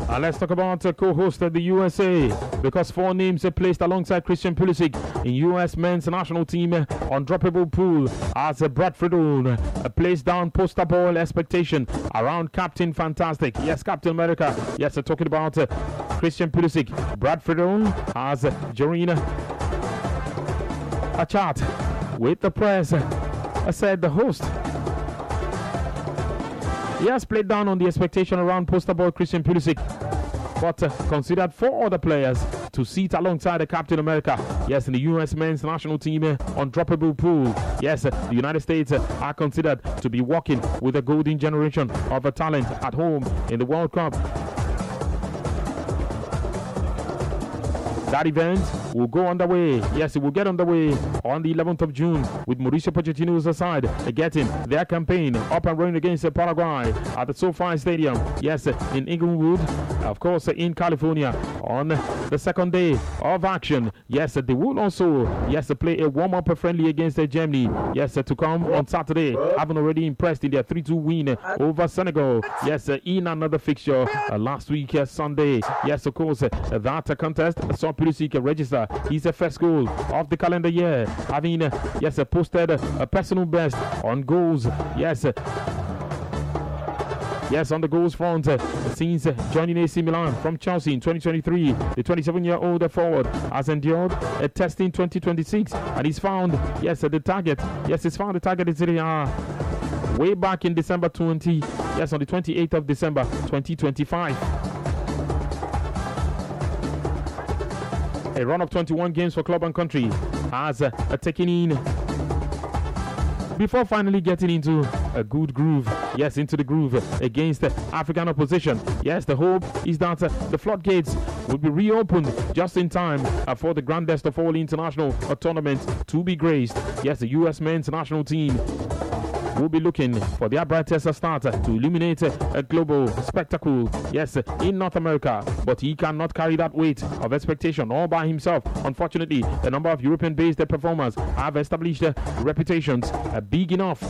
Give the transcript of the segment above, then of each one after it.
And let's talk about co-host of the USA, because 4 names are placed alongside Christian Pulisic in US men's national team undroppable pool as Bradford placed down poster ball expectation around Captain Fantastic. Yes, Captain America. Yes, we're talking about Christian Pulisic. Bradford has during a chat with the press said the host. He has played down on the expectation around poster boy Christian Pulisic, but considered 4 other players to sit alongside the Captain America. Yes, in the US men's national team undroppable pool. Yes, the United States are considered to be working with a golden generation of a talent at home in the World Cup. That event will go underway. Yes, it will get underway on the 11th of June with Mauricio Pochettino's side getting their campaign up and running against Paraguay at the SoFi Stadium. Yes, in Inglewood, of course, in California on the second day of action. Yes, they will also, play a warm-up friendly against Germany. Yes, to come on Saturday, having already impressed in their 3-2 win over Senegal. Yes, in another fixture last week, Sunday. Yes, of course, that contest saw Pulisic register his first goal of the calendar year, having posted a personal best on goals. Yes, on the goals front, since joining AC Milan from Chelsea in 2023, the 27-year-old forward has endured a test in 2026, and he's found, the target. Yes, he's found the target in Serie A way back in December 20. Yes, on the 28th of December 2025. A run of 21 games for club and country has taken in before finally getting into a good groove. Yes, into the groove against African opposition. Yes, the hope is that the floodgates will be reopened just in time for the grandest of all international tournaments to be graced. Yes, the US men's national team will be looking for their brightest start to illuminate a global spectacle, in North America. But he cannot carry that weight of expectation all by himself. Unfortunately, a number of European-based performers have established reputations big enough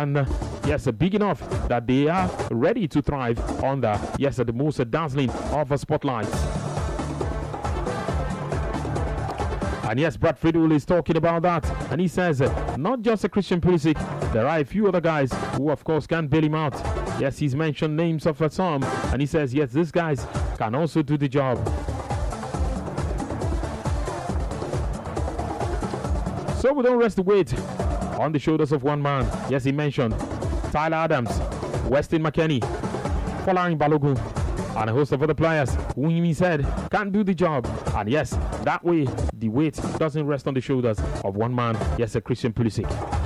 that they are ready to thrive under, the most dazzling of spotlights. And yes, Brad Friedel is talking about that. And he says, not just a Christian Pulisic, there are a few other guys who, of course, can bail him out. Yes, he's mentioned names of some. And he says, yes, these guys can also do the job. So we don't rest the weight on the shoulders of one man. Yes, he mentioned Tyler Adams, Weston McKennie, Folarin Balogun, and a host of other players who he said can do the job. And yes, that way the weight doesn't rest on the shoulders of one man. Yes, a Christian Pulisic.